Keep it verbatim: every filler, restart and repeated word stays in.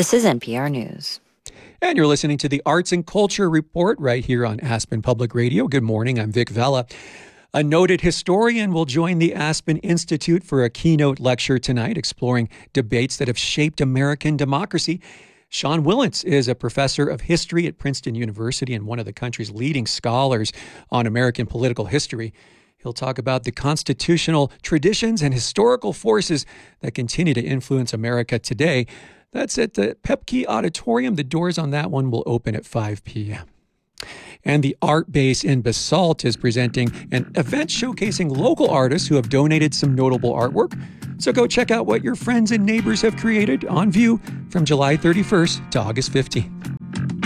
This is N P R News. And you're listening to the Arts and Culture Report right here on Aspen Public Radio. Good morning. I'm Vic Vela. A noted historian will join the Aspen Institute for a keynote lecture tonight exploring debates that have shaped American democracy. Sean Wilentz is a professor of history at Princeton University and one of the country's leading scholars on American political history. He'll talk about the constitutional traditions and historical forces that continue to influence America today. That's at the Pepke Auditorium. The doors on that one will open at five p.m. And the Art Base in Basalt is presenting an event showcasing local artists who have donated some notable artwork. So go check out what your friends and neighbors have created on view from July thirty-first to August fifteenth.